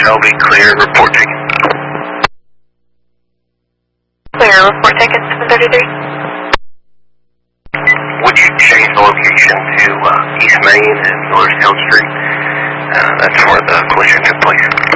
Shelby, clear, report ticket. Clear, report ticket 733. Would you change the location to East Main and Norristown Street? That's where the collision took place.